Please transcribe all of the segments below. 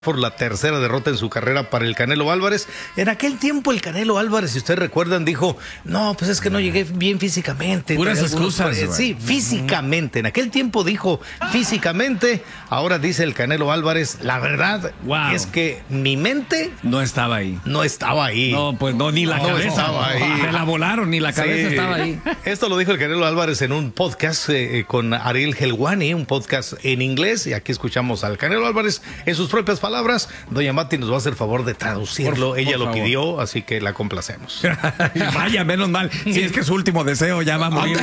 por la tercera derrota en su carrera para el Canelo Álvarez. En aquel tiempo el Canelo Álvarez, si ustedes recuerdan, dijo, no, pues es que no llegué bien físicamente. Puras excusas. Sí, físicamente. En aquel tiempo dijo físicamente. Ahora dice el Canelo Álvarez, la verdad es que mi mente no estaba ahí. No estaba ahí. No, pues no, ni la cabeza. Estaba ahí. Me la volaron, ni la cabeza estaba ahí. Esto lo dijo el Canelo Álvarez en un podcast con Ariel Helwani, un podcast en inglés, y aquí escuchamos al Canelo Álvarez en sus propias palabras. Doña Mati nos va a hacer favor de traducirlo. Ella lo pidió, así que la complacemos. Vaya, menos mal. Si es que su último deseo ya va a morir.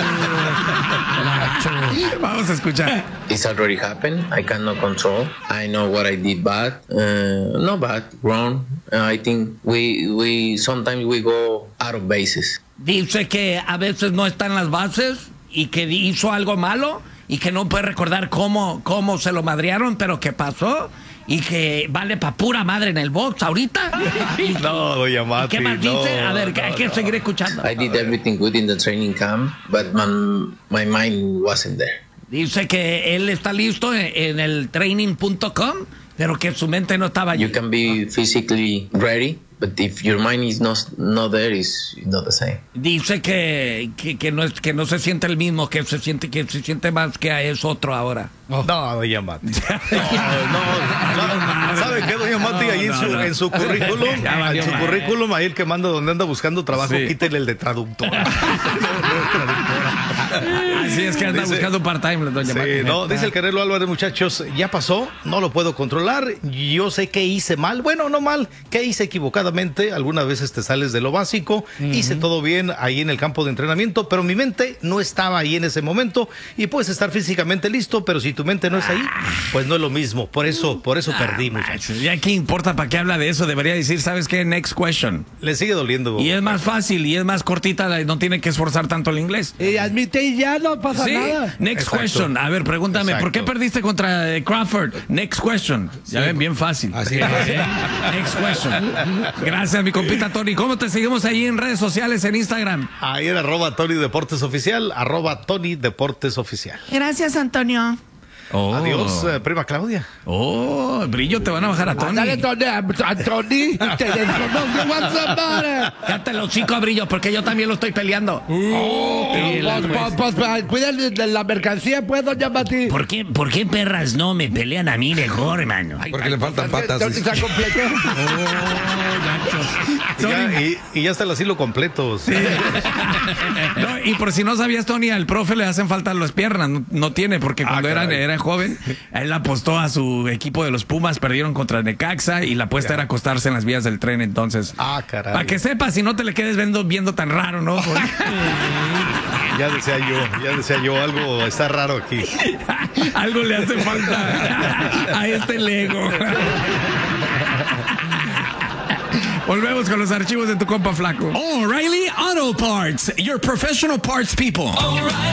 Vamos a escuchar. It's already happened. I cannot control. I know what I did bad. Not bad, wrong. I think we sometimes we go out of bases. Dice que a veces no está en las bases y que hizo algo malo y que no puede recordar cómo se lo madrearon, pero que pasó y que vale pa' pura madre en el box ahorita. No, doña Mati. ¿Qué más dice? A ver, hay que seguir escuchando. I did everything good in the training camp, but my mind wasn't there. Dice que él está listo en el training.com, pero que su mente no estaba allí. You can be physically ready, but if your mind is not there, it's not the same. Dice que no se siente el mismo, que se siente más que es otro ahora. No, doña Mati. No. ¿Sabe qué, doña Mati? Ahí en su currículum, ahí el que manda donde anda buscando trabajo, quítele el de traductora. Así es que anda buscando part-time, doña Mati. No, dice el Canelo Álvarez, muchachos, ya pasó, no lo puedo controlar, yo sé que hice mal, bueno, no mal, que hice equivocadamente, algunas veces te sales de lo básico, hice todo bien ahí en el campo de entrenamiento, pero mi mente no estaba ahí en ese momento, y puedes estar físicamente listo, pero si tu mente no está ahí, pues no es lo mismo, por eso perdí, muchachos. Ya qué importa, ¿para qué habla de eso? Debería decir, ¿sabes qué? Next question. Le sigue doliendo. Y es más fácil, y es más cortita, no tiene que esforzar tanto el inglés. Admite y ya no pasa nada. Next question. A ver, pregúntame, ¿por qué perdiste contra Crawford? Next question. Ya ven, bien fácil. Así es. Next question. Gracias, mi compita Tony. ¿Cómo te seguimos ahí en redes sociales, en Instagram? Ahí en @Tony Deportes Oficial, @Tony Deportes Oficial. Gracias, Antonio. Adiós, prima Claudia. Brillo, te van a bajar a Tony. Dale, Tony. Cállate los chicos, Brillo, porque yo también lo estoy peleando. Pues cuiden de la mercancía, pues, doña Mati. ¿Por qué perras no me pelean a mí mejor, hermano? Porque le faltan patas. Y ya está el asilo completo. Sí. No, y por si no sabías, Tony, al profe le hacen falta las piernas. No tiene, porque cuando era joven, él apostó a su equipo de los Pumas, perdieron contra Necaxa y la apuesta era acostarse en las vías del tren. Entonces, caray. Para que sepas, si no te le quedes viendo tan raro, ¿no? Ya decía yo, algo está raro aquí. Algo le hace falta a este Lego. Volvemos con los archivos de tu compa flaco. O'Reilly Auto Parts, your professional parts people.